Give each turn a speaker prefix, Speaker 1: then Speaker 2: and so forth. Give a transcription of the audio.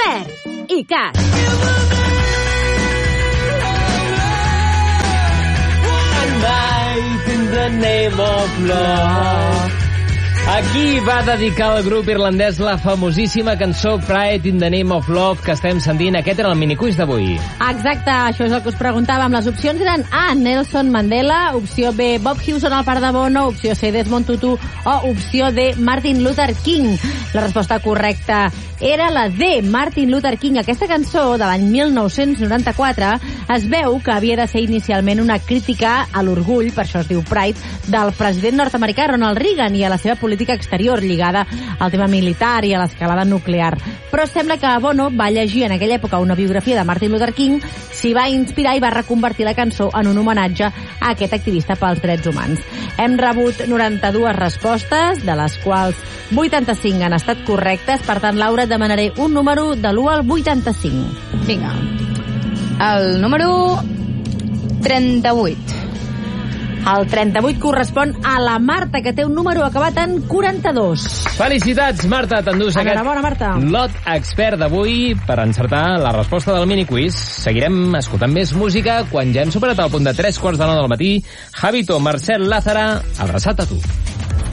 Speaker 1: Albert i Cat.
Speaker 2: Night in the name of love. Aquí va dedicar el grup irlandès la famosíssima cançó Pride in the Name of Love que estem sentint. Aquest era el miniquiz d'avui.
Speaker 1: Exacte, això és el que us preguntàvem. Les opcions eren A, Nelson Mandela, opció B, Bob Hewson al Parc de Bono, opció C, Desmond Tutu o opció D, Martin Luther King. La resposta correcta era la D, Martin Luther King. Aquesta cançó de l'any 1994 es veu que havia de ser inicialment una crítica a l'orgull, per això es diu Pride, del president nord-americà Ronald Reagan i a la seva política exterior lligada al tema militar i a l'escalada nuclear. Però sembla que Bono va llegir en aquella època una biografia de Martin Luther King, s'hi va inspirar i va reconvertir la cançó en un homenatge a aquest activista pels drets humans. Hem rebut 92 respostes, de les quals 85 han estat correctes. Per tant, Laura, et demanaré un número de l'1 al 85.
Speaker 3: Vinga. El número 38.
Speaker 1: El 38 correspon a la Marta, que té un número acabat en 42.
Speaker 2: Felicitats, Marta, t'endús aquest
Speaker 1: Marta.
Speaker 2: lot expert d'avui per encertar la resposta del miniquiz. Seguirem escoltant més música quan ja hem superat el punt de 3:15 del matí. Javito, Marcel Lázara, abraçat a tu.